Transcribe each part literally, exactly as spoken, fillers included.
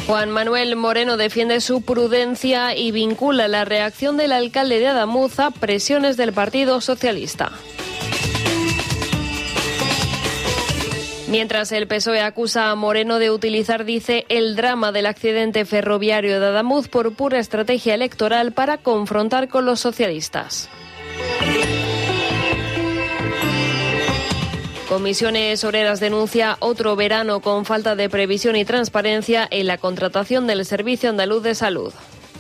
Juan Manuel Moreno defiende su prudencia y vincula la reacción del alcalde de Adamuz a presiones del Partido Socialista. Mientras el P S O E acusa a Moreno de utilizar, dice, el drama del accidente ferroviario de Adamuz por pura estrategia electoral para confrontar con los socialistas. Comisiones Obreras denuncia otro verano con falta de previsión y transparencia en la contratación del Servicio Andaluz de Salud.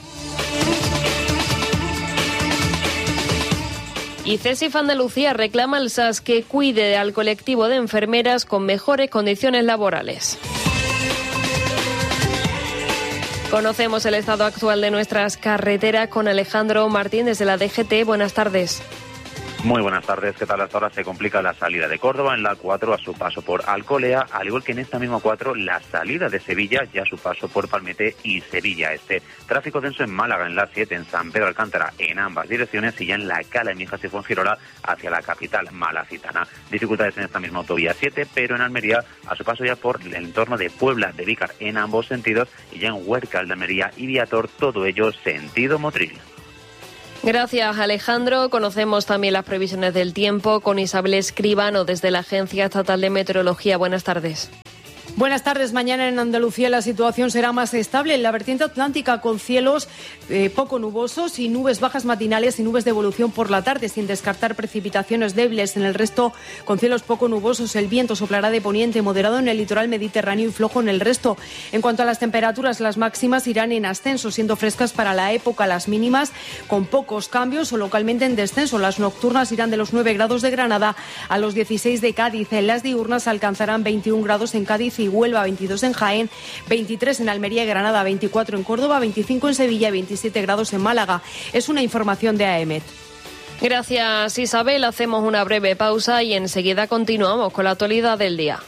Y CESIF Andalucía reclama al S A S que cuide al colectivo de enfermeras con mejores condiciones laborales. Conocemos el estado actual de nuestras carreteras con Alejandro Martín desde la D G T. Buenas tardes. Muy buenas tardes. ¿Qué tal? Hasta ahora se complica la salida de Córdoba en la cuatro a su paso por Alcolea, al igual que en esta misma cuatro la salida de Sevilla ya a su paso por Palmete y Sevilla Este. Tráfico denso en Málaga en la siete, en San Pedro Alcántara en ambas direcciones y ya en la Cala, en Mijas y Fuengirola hacia la capital malacitana. Dificultades en esta misma autovía siete, pero en Almería a su paso ya por el entorno de Puebla de Vícar en ambos sentidos y ya en Huércal de Almería y Viator, todo ello sentido Motril. Gracias, Alejandro. Conocemos también las previsiones del tiempo con Isabel Escribano desde la Agencia Estatal de Meteorología. Buenas tardes. Buenas tardes. Mañana en Andalucía la situación será más estable en la vertiente atlántica con cielos eh, poco nubosos y nubes bajas matinales y nubes de evolución por la tarde, sin descartar precipitaciones débiles. En el resto, con cielos poco nubosos, el viento soplará de poniente moderado en el litoral mediterráneo y flojo en el resto. En cuanto a las temperaturas, las máximas irán en ascenso, siendo frescas para la época, las mínimas con pocos cambios o localmente en descenso. Las nocturnas irán de los nueve grados de Granada a los dieciséis de Cádiz. En las diurnas alcanzarán veintiún grados en Cádiz y Huelva, veintidós en Jaén, veintitrés en Almería y Granada, veinticuatro en Córdoba, veinticinco en Sevilla y veintisiete grados en Málaga. Es una información de A E M E T. Gracias, Isabel. Hacemos una breve pausa y enseguida continuamos con la actualidad del día.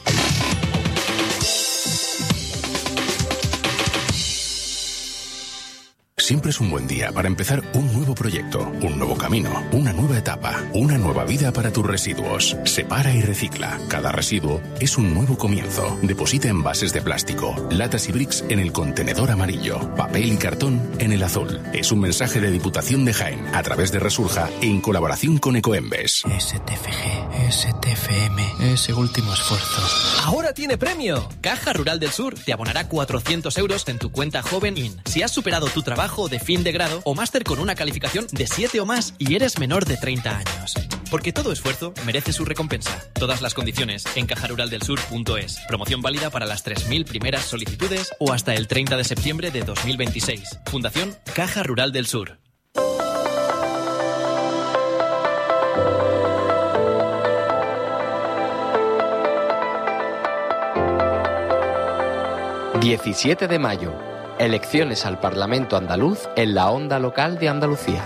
Siempre es un buen día para empezar un nuevo proyecto, un nuevo camino, una nueva etapa, una nueva vida para tus residuos. Separa y recicla. Cada residuo es un nuevo comienzo. Deposita envases de plástico, latas y bricks en el contenedor amarillo, papel y cartón en el azul. Es un mensaje de Diputación de Jaén a través de Resurja en colaboración con Ecoembes. S T F G, S T F M, ese último esfuerzo. ¡Ahora tiene premio! Caja Rural del Sur te abonará cuatrocientos euros en tu cuenta Joven In si has superado tu trabajo de fin de grado o máster con una calificación de siete o más y eres menor de treinta años. Porque todo esfuerzo merece su recompensa. Todas las condiciones en caja rural del sur punto es. Promoción válida para las tres mil primeras solicitudes o hasta el treinta de septiembre de dos mil veintiséis. Fundación Caja Rural del Sur. diecisiete de mayo. Elecciones al Parlamento andaluz en la onda local de Andalucía.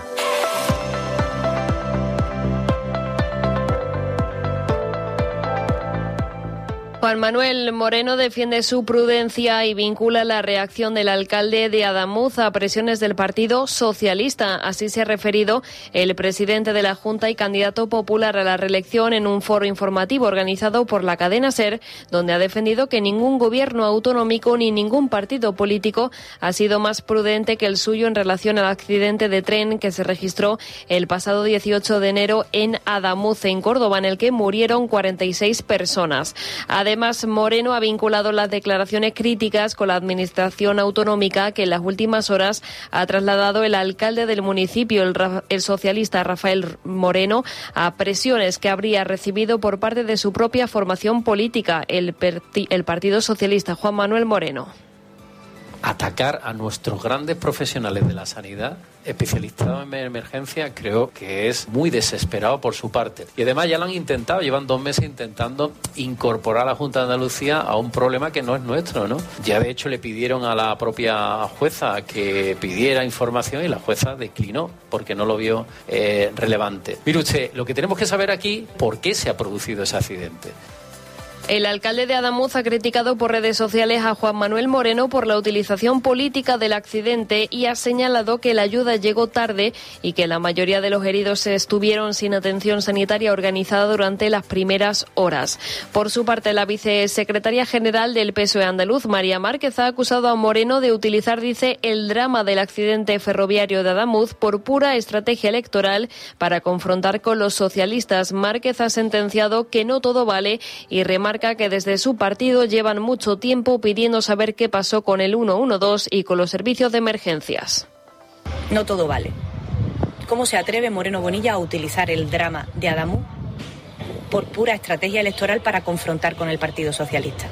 Juan Manuel Moreno defiende su prudencia y vincula la reacción del alcalde de Adamuz a presiones del Partido Socialista. Así se ha referido el presidente de la Junta y candidato popular a la reelección en un foro informativo organizado por la cadena SER, donde ha defendido que ningún gobierno autonómico ni ningún partido político ha sido más prudente que el suyo en relación al accidente de tren que se registró el pasado dieciocho de enero en Adamuz, en Córdoba, en el que murieron cuarenta y seis personas. Además, Además, Moreno ha vinculado las declaraciones críticas con la administración autonómica que en las últimas horas ha trasladado el alcalde del municipio, el, el socialista Rafael Moreno, a presiones que habría recibido por parte de su propia formación política, el, el Partido Socialista. Juan Manuel Moreno. Atacar a nuestros grandes profesionales de la sanidad, especializados en emergencia, creo que es muy desesperado por su parte. Y además ya lo han intentado, llevan dos meses intentando incorporar a la Junta de Andalucía a un problema que no es nuestro, ¿no? Ya de hecho le pidieron a la propia jueza que pidiera información y la jueza declinó porque no lo vio eh, relevante. Mire usted, lo que tenemos que saber aquí, ¿por qué se ha producido ese accidente? El alcalde de Adamuz ha criticado por redes sociales a Juan Manuel Moreno por la utilización política del accidente y ha señalado que la ayuda llegó tarde y que la mayoría de los heridos estuvieron sin atención sanitaria organizada durante las primeras horas. Por su parte, la vicesecretaria general del P S O E andaluz, María Márquez, ha acusado a Moreno de utilizar, dice, el drama del accidente ferroviario de Adamuz por pura estrategia electoral para confrontar con los socialistas. Márquez ha sentenciado que no todo vale y remarca que desde su partido llevan mucho tiempo pidiendo saber qué pasó con el ciento doce y con los servicios de emergencias. No todo vale. ¿Cómo se atreve Moreno Bonilla a utilizar el drama de Adamuz por pura estrategia electoral para confrontar con el Partido Socialista?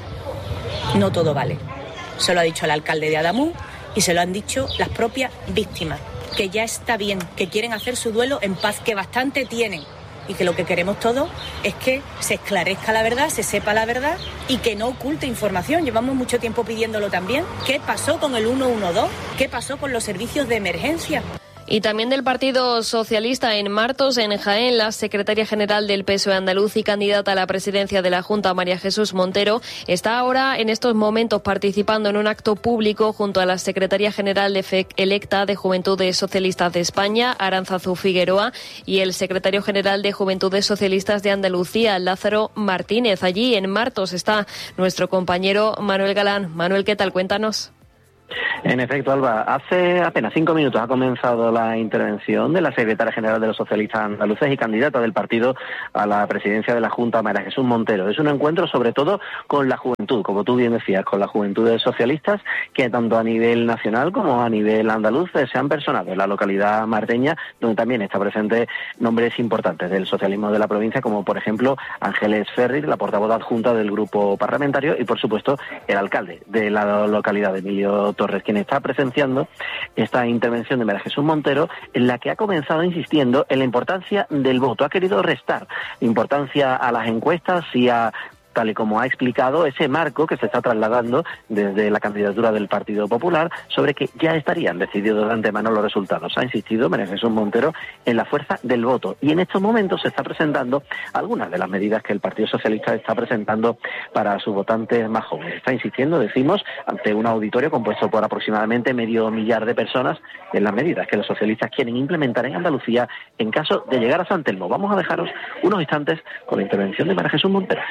No todo vale. Se lo ha dicho el alcalde de Adamuz y se lo han dicho las propias víctimas, que ya está bien, que quieren hacer su duelo en paz, que bastante tienen. Y que lo que queremos todos es que se esclarezca la verdad, se sepa la verdad y que no oculte información. Llevamos mucho tiempo pidiéndolo también. ¿Qué pasó con el ciento doce? ¿Qué pasó con los servicios de emergencia? Y también del Partido Socialista en Martos, en Jaén, la secretaria general del P S O E andaluz y candidata a la presidencia de la Junta, María Jesús Montero, está ahora en estos momentos participando en un acto público junto a la secretaria general de F E C electa de Juventudes Socialistas de España, Aránzazu Figueroa, y el secretario general de Juventudes Socialistas de Andalucía, Lázaro Martínez. Allí en Martos está nuestro compañero Manuel Galán. Manuel, ¿qué tal? Cuéntanos. En efecto, Alba, hace apenas cinco minutos ha comenzado la intervención de la secretaria general de los socialistas andaluces y candidata del partido a la presidencia de la Junta, María Jesús Montero. Es un encuentro sobre todo con la juventud, como tú bien decías, con la juventud de socialistas que tanto a nivel nacional como a nivel andaluz se han personado en la localidad marteña, donde también está presente nombres importantes del socialismo de la provincia, como por ejemplo Ángeles Ferri, la portavoz adjunta del grupo parlamentario, y por supuesto el alcalde de la localidad, Emilio Torres, quien está presenciando esta intervención de María Jesús Montero, en la que ha comenzado insistiendo en la importancia del voto. Ha querido restar importancia a las encuestas y a, tal y como ha explicado, ese marco que se está trasladando desde la candidatura del Partido Popular sobre que ya estarían decididos de antemano los resultados. Ha insistido María Jesús Montero en la fuerza del voto y en estos momentos se está presentando algunas de las medidas que el Partido Socialista está presentando para sus votantes más jóvenes. Está insistiendo, decimos, ante un auditorio compuesto por aproximadamente medio millar de personas en las medidas que los socialistas quieren implementar en Andalucía en caso de llegar a San Telmo. Vamos a dejaros unos instantes con la intervención de María Jesús Montero.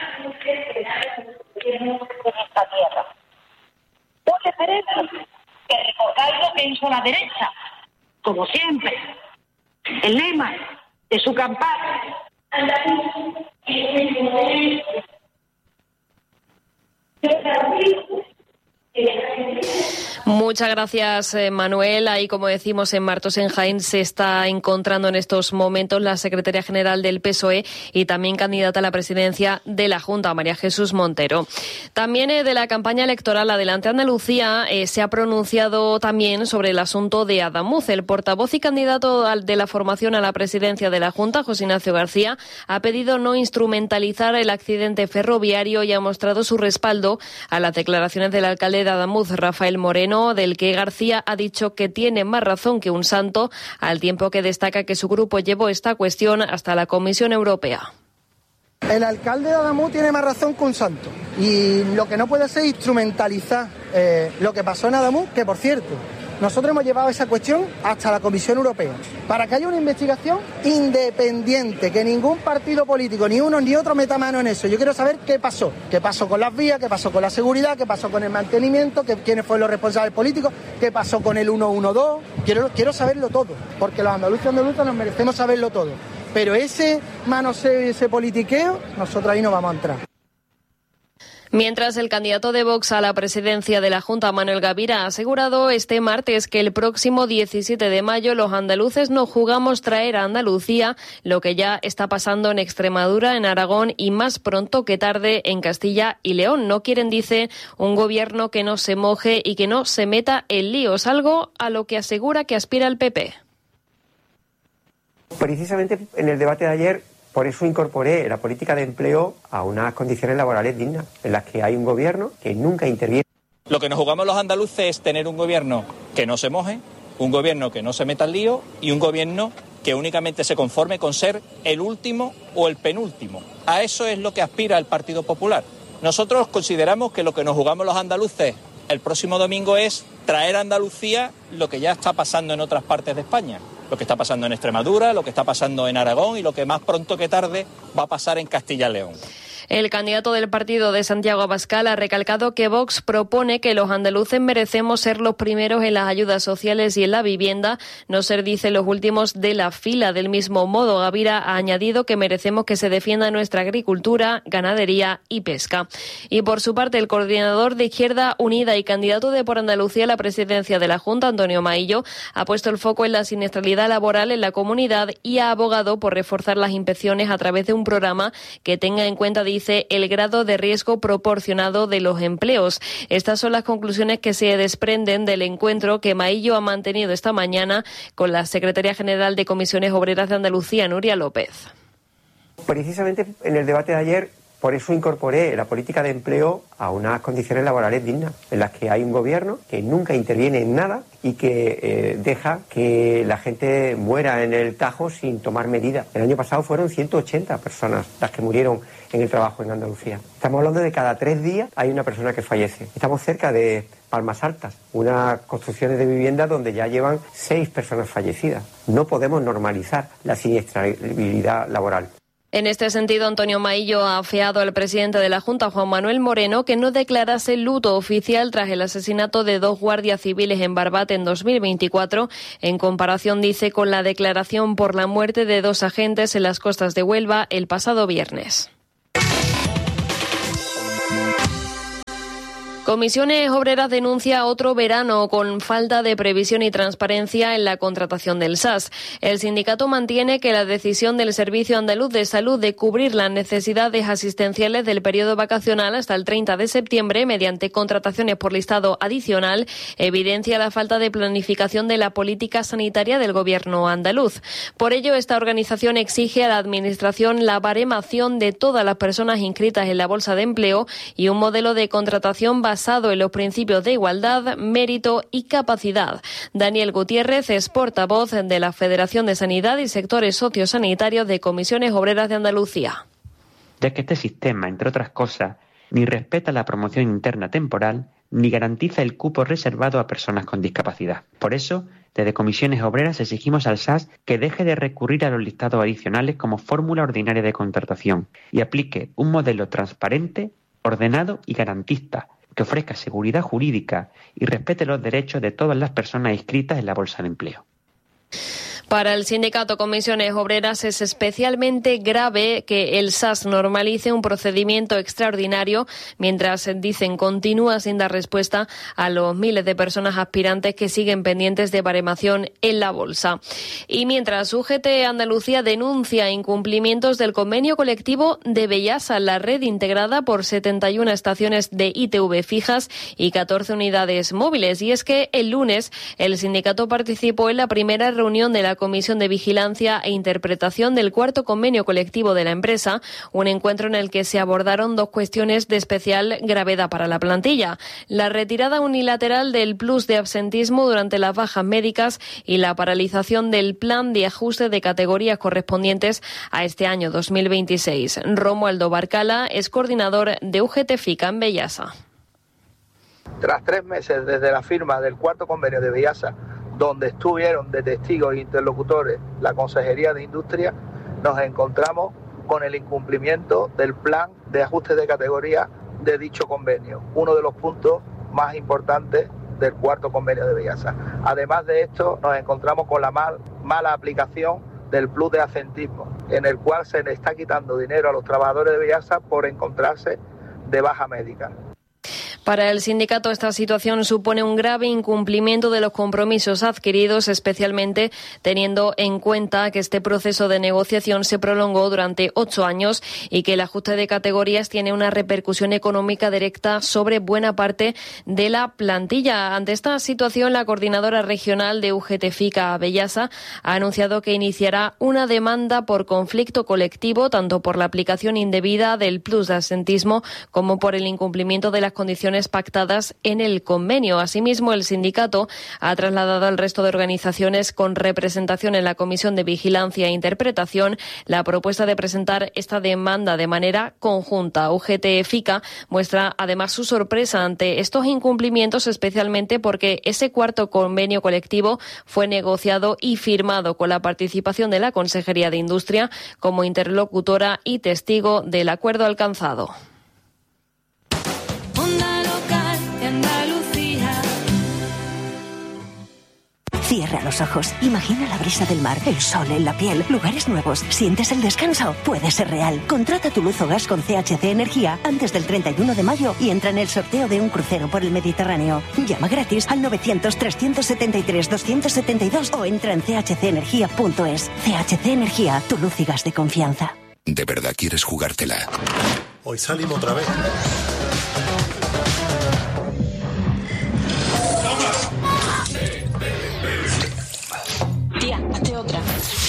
En esta tierra. Puede ser eso, que recordáis lo que hizo la derecha, como siempre, el lema de su campaña. Muchas gracias, Manuel. Ahí, como decimos, en Martos, en Jaén, se está encontrando en estos momentos la secretaria general del P S O E y también candidata a la presidencia de la Junta, María Jesús Montero. También eh, de la campaña electoral Adelante Andalucía eh, se ha pronunciado también sobre el asunto de Adamuz. El portavoz y candidato de la formación a la presidencia de la Junta, José Ignacio García, ha pedido no instrumentalizar el accidente ferroviario y ha mostrado su respaldo a las declaraciones del alcalde de Adamuz, Rafael Moreno, del que García ha dicho que tiene más razón que un santo, al tiempo que destaca que su grupo llevó esta cuestión hasta la Comisión Europea. El alcalde de Adamuz tiene más razón que un santo y lo que no puede ser instrumentalizar eh, lo que pasó en Adamuz, que por cierto, nosotros hemos llevado esa cuestión hasta la Comisión Europea para que haya una investigación independiente, que ningún partido político, ni uno ni otro, meta mano en eso. Yo quiero saber qué pasó, qué pasó con las vías, qué pasó con la seguridad, qué pasó con el mantenimiento, qué, quiénes fueron los responsables políticos, qué pasó con el ciento doce. Quiero, quiero saberlo todo, porque los andaluces y andaluzas nos merecemos saberlo todo. Pero ese manoseo y ese politiqueo, nosotros ahí no vamos a entrar. Mientras, el candidato de Vox a la presidencia de la Junta, Manuel Gavira, ha asegurado este martes que el próximo diecisiete de mayo los andaluces no jugamos traer a Andalucía lo que ya está pasando en Extremadura, en Aragón y más pronto que tarde en Castilla y León. No quieren, dice, un gobierno que no se moje y que no se meta en líos, algo a lo que asegura que aspira el P P. Precisamente en el debate de ayer, por eso incorporé la política de empleo a unas condiciones laborales dignas, en las que hay un gobierno que nunca interviene. Lo que nos jugamos los andaluces es tener un gobierno que no se moje, un gobierno que no se meta en lío y un gobierno que únicamente se conforme con ser el último o el penúltimo. A eso es lo que aspira el Partido Popular. Nosotros consideramos que lo que nos jugamos los andaluces el próximo domingo es traer a Andalucía lo que ya está pasando en otras partes de España, lo que está pasando en Extremadura, lo que está pasando en Aragón y lo que más pronto que tarde va a pasar en Castilla y León. El candidato del partido de Santiago Abascal ha recalcado que Vox propone que los andaluces merecemos ser los primeros en las ayudas sociales y en la vivienda, no ser, dice, los últimos de la fila. Del mismo modo, Gavira ha añadido que merecemos que se defienda nuestra agricultura, ganadería y pesca. Y por su parte, el coordinador de Izquierda Unida y candidato de Por Andalucía a la presidencia de la Junta, Antonio Maillo, ha puesto el foco en la siniestralidad laboral en la comunidad y ha abogado por reforzar las inspecciones a través de un programa que tenga en cuenta, dice, el grado de riesgo proporcionado de los empleos. Estas son las conclusiones que se desprenden del encuentro que Maillo ha mantenido esta mañana con la secretaria general de Comisiones Obreras de Andalucía, Nuria López. Precisamente en el debate de ayer, por eso incorporé la política de empleo a unas condiciones laborales dignas, en las que hay un gobierno que nunca interviene en nada y que eh, deja que la gente muera en el Tajo sin tomar medidas. El año pasado fueron ciento ochenta personas las que murieron en el trabajo en Andalucía. Estamos hablando de cada tres días hay una persona que fallece. Estamos cerca de Palmas Altas, unas construcciones de vivienda donde ya llevan seis personas fallecidas. No podemos normalizar la siniestralidad laboral. En este sentido, Antonio Maillo ha afeado al presidente de la Junta, Juan Manuel Moreno, que no declarase luto oficial tras el asesinato de dos guardias civiles en Barbate en dos mil veinticuatro, en comparación, dice, con la declaración por la muerte de dos agentes en las costas de Huelva el pasado viernes. Comisiones Obreras denuncia otro verano con falta de previsión y transparencia en la contratación del S A S. El sindicato mantiene que la decisión del Servicio Andaluz de Salud de cubrir las necesidades asistenciales del periodo vacacional hasta el treinta de septiembre mediante contrataciones por listado adicional evidencia la falta de planificación de la política sanitaria del Gobierno andaluz. Por ello, esta organización exige a la Administración la baremación de todas las personas inscritas en la Bolsa de Empleo y un modelo de contratación basado basado en los principios de igualdad, mérito y capacidad. Daniel Gutiérrez es portavoz de la Federación de Sanidad y Sectores Sociosanitarios de Comisiones Obreras de Andalucía. Ya que este sistema, entre otras cosas, ni respeta la promoción interna temporal, ni garantiza el cupo reservado a personas con discapacidad. Por eso, desde Comisiones Obreras exigimos al S A S que deje de recurrir a los listados adicionales como fórmula ordinaria de contratación y aplique un modelo transparente, ordenado y garantista, que ofrezca seguridad jurídica y respete los derechos de todas las personas inscritas en la Bolsa de Empleo. Para el sindicato Comisiones Obreras es especialmente grave que el S A S normalice un procedimiento extraordinario mientras, dicen, continúa sin dar respuesta a los miles de personas aspirantes que siguen pendientes de baremación en la bolsa. Y mientras U G T Andalucía denuncia incumplimientos del convenio colectivo de Bellasa, la red integrada por setenta y una estaciones de I T V fijas y catorce unidades móviles. Y es que el lunes el sindicato participó en la primera reunión de la Comisión de Vigilancia e Interpretación del cuarto convenio colectivo de la empresa, un encuentro en el que se abordaron dos cuestiones de especial gravedad para la plantilla: la retirada unilateral del plus de absentismo durante las bajas médicas y la paralización del plan de ajuste de categorías correspondientes a este año dos mil veintiséis. Romualdo Barcala es coordinador de U G T FICA en Bellasa. Tras tres meses desde la firma del cuarto convenio de Bellasa, donde estuvieron de testigos e interlocutores la Consejería de Industria, nos encontramos con el incumplimiento del plan de ajuste de categoría de dicho convenio, uno de los puntos más importantes del cuarto convenio de Bellasa. Además de esto, nos encontramos con la mal, mala aplicación del plus de absentismo, en el cual se le está quitando dinero a los trabajadores de Bellasa por encontrarse de baja médica. Para el sindicato, esta situación supone un grave incumplimiento de los compromisos adquiridos, especialmente teniendo en cuenta que este proceso de negociación se prolongó durante ocho años y que el ajuste de categorías tiene una repercusión económica directa sobre buena parte de la plantilla. Ante esta situación, la coordinadora regional de U G T FICA Bellasa ha anunciado que iniciará una demanda por conflicto colectivo, tanto por la aplicación indebida del plus de absentismo como por el incumplimiento de las condiciones condiciones pactadas en el convenio. Asimismo, el sindicato ha trasladado al resto de organizaciones con representación en la Comisión de Vigilancia e Interpretación la propuesta de presentar esta demanda de manera conjunta. U G T FICA muestra además su sorpresa ante estos incumplimientos, especialmente porque ese cuarto convenio colectivo fue negociado y firmado con la participación de la Consejería de Industria como interlocutora y testigo del acuerdo alcanzado. Onda local de Andalucía. Cierra los ojos, imagina la brisa del mar, el sol en la piel, lugares nuevos, sientes el descanso, puede ser real. Contrata tu luz o gas con C H C Energía antes del treinta y uno de mayo y entra en el sorteo de un crucero por el Mediterráneo. Llama gratis al novecientos, trescientos setenta y tres, doscientos setenta y dos o entra en c h c energía punto es. C H C Energía, tu luz y gas de confianza. ¿De verdad quieres jugártela? Hoy salimos otra vez. Tía, hazte otra.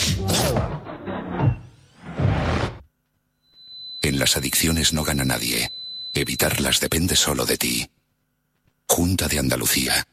En las adicciones no gana nadie. Evitarlas depende solo de ti. Junta de Andalucía.